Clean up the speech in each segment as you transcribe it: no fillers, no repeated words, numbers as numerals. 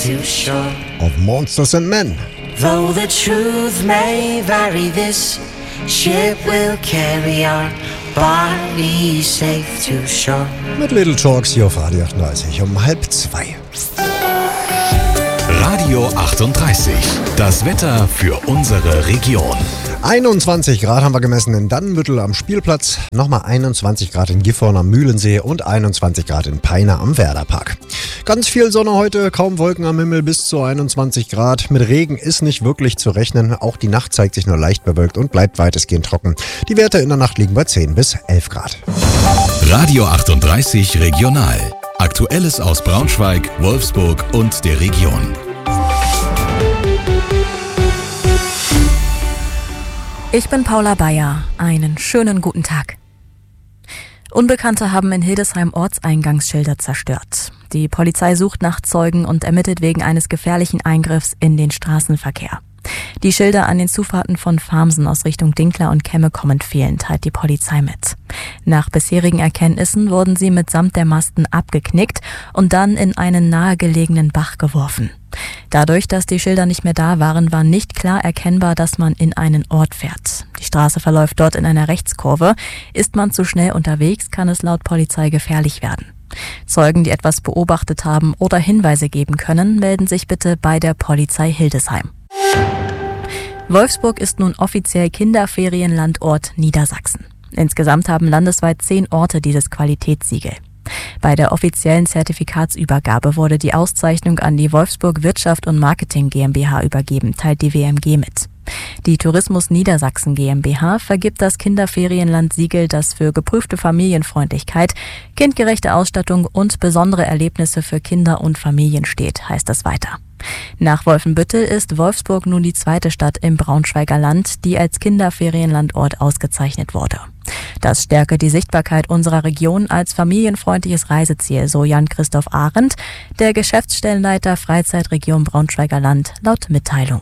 to shore. Of Monsters and Men. Though the truth may vary, this ship will carry our bodies safe to shore. Mit Little Talks hier auf Radio 38 um 1:30. Radio 38, das Wetter für unsere Region. 21 Grad haben wir gemessen in Dannenbüttel am Spielplatz, nochmal 21 Grad in Gifhorn am Mühlensee und 21 Grad in Peine am Werderpark. Ganz viel Sonne heute, kaum Wolken am Himmel, bis zu 21 Grad. Mit Regen ist nicht wirklich zu rechnen, auch die Nacht zeigt sich nur leicht bewölkt und bleibt weitestgehend trocken. Die Werte in der Nacht liegen bei 10 bis 11 Grad. Radio 38 Regional. Aktuelles aus Braunschweig, Wolfsburg und der Region. Ich bin Paula Bayer. Einen schönen guten Tag. Unbekannte haben in Hildesheim Ortseingangsschilder zerstört. Die Polizei sucht nach Zeugen und ermittelt wegen eines gefährlichen Eingriffs in den Straßenverkehr. Die Schilder an den Zufahrten von Farmsen aus Richtung Dinkler und Kemme kommend fehlen, teilt die Polizei mit. Nach bisherigen Erkenntnissen wurden sie mitsamt der Masten abgeknickt und dann in einen nahegelegenen Bach geworfen. Dadurch, dass die Schilder nicht mehr da waren, war nicht klar erkennbar, dass man in einen Ort fährt. Die Straße verläuft dort in einer Rechtskurve. Ist man zu schnell unterwegs, kann es laut Polizei gefährlich werden. Zeugen, die etwas beobachtet haben oder Hinweise geben können, melden sich bitte bei der Polizei Hildesheim. Wolfsburg ist nun offiziell Kinderferienlandort Niedersachsen. Insgesamt haben landesweit 10 Orte dieses Qualitätssiegel. Bei der offiziellen Zertifikatsübergabe wurde die Auszeichnung an die Wolfsburg Wirtschaft und Marketing GmbH übergeben, teilt die WMG mit. Die Tourismus Niedersachsen GmbH vergibt das Kinderferienland-Siegel, das für geprüfte Familienfreundlichkeit, kindgerechte Ausstattung und besondere Erlebnisse für Kinder und Familien steht, heißt es weiter. Nach Wolfenbüttel ist Wolfsburg nun die zweite Stadt im Braunschweiger Land, die als Kinderferienlandort ausgezeichnet wurde. Das stärke die Sichtbarkeit unserer Region als familienfreundliches Reiseziel, so Jan-Christoph Arendt, der Geschäftsstellenleiter Freizeitregion Braunschweiger Land, laut Mitteilung.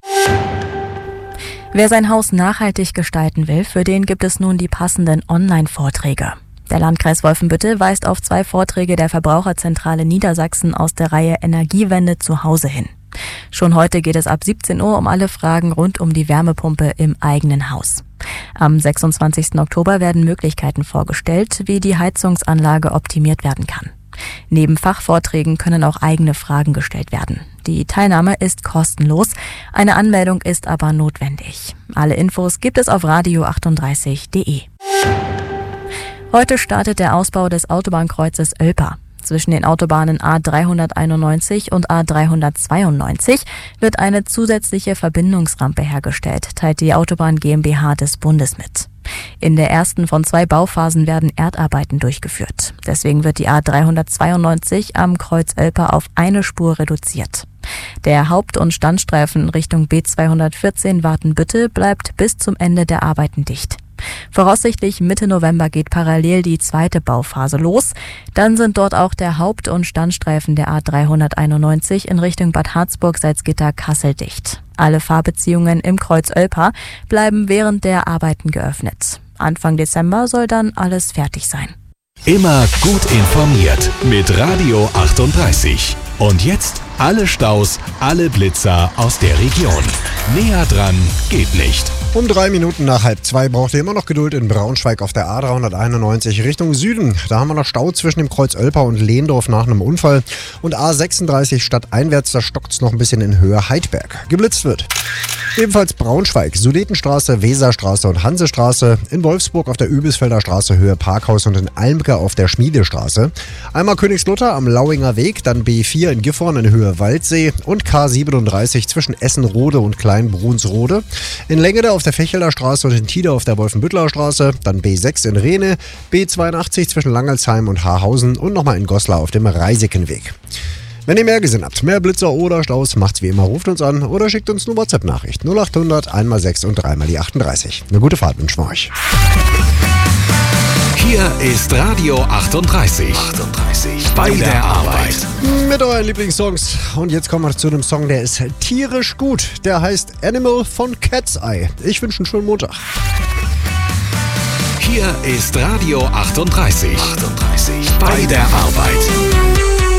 Wer sein Haus nachhaltig gestalten will, für den gibt es nun die passenden Online-Vorträge. Der Landkreis Wolfenbüttel weist auf 2 Vorträge der Verbraucherzentrale Niedersachsen aus der Reihe Energiewende zu Hause hin. Schon heute geht es ab 17 Uhr um alle Fragen rund um die Wärmepumpe im eigenen Haus. Am 26. Oktober werden Möglichkeiten vorgestellt, wie die Heizungsanlage optimiert werden kann. Neben Fachvorträgen können auch eigene Fragen gestellt werden. Die Teilnahme ist kostenlos, eine Anmeldung ist aber notwendig. Alle Infos gibt es auf radio38.de. Heute startet der Ausbau des Autobahnkreuzes Oelper. Zwischen den Autobahnen A391 und A392 wird eine zusätzliche Verbindungsrampe hergestellt, teilt die Autobahn GmbH des Bundes mit. In der ersten von 2 Bauphasen werden Erdarbeiten durchgeführt. Deswegen wird die A392 am Kreuz Oelper auf eine Spur reduziert. Der Haupt- und Standstreifen Richtung B214 Watenbüttel bleibt bis zum Ende der Arbeiten dicht. Voraussichtlich Mitte November geht parallel die zweite Bauphase los. Dann sind dort auch der Haupt- und Standstreifen der A391 in Richtung Bad Harzburg, Salzgitter, Kassel dicht. Alle Fahrbeziehungen im Kreuz Oelper bleiben während der Arbeiten geöffnet. Anfang Dezember soll dann alles fertig sein. Immer gut informiert mit Radio 38. Und jetzt alle Staus, alle Blitzer aus der Region. Näher dran geht nicht. Um 3 Minuten nach 1:30 braucht ihr immer noch Geduld in Braunschweig auf der A391 Richtung Süden. Da haben wir noch Stau zwischen dem Kreuz Oelper und Lehndorf nach einem Unfall. Und A36 stadteinwärts, da stockt es noch ein bisschen in Höhe Heidberg. Geblitzt wird. Ebenfalls Braunschweig, Sudetenstraße, Weserstraße und Hansestraße. In Wolfsburg auf der Übelsfelder Straße Höhe Parkhaus und in Almke auf der Schmiedestraße. Einmal Königslutter am Lauinger Weg, dann B4 in Gifhorn in Höhe Waldsee und K37 zwischen Essenrode und Kleinbrunsrode. In Längede auf der Fechelder Straße und in Tida auf der Wolfenbütteler Straße. Dann B6 in Rehne, B82 zwischen Langalsheim und Haarhausen und nochmal in Goslar auf dem Reisikenweg. Wenn ihr mehr gesehen habt, mehr Blitzer oder Staus, macht's wie immer, ruft uns an oder schickt uns eine WhatsApp-Nachricht. 0800 1x6 und 3x38. Eine gute Fahrt wünschen wir euch. Hier ist Radio 38. Bei der Arbeit. Mit euren Lieblingssongs. Und jetzt kommen wir zu einem Song, der ist tierisch gut. Der heißt Animal von Cat's Eye. Ich wünsche einen schönen Montag. Hier ist Radio 38. Bei der Arbeit.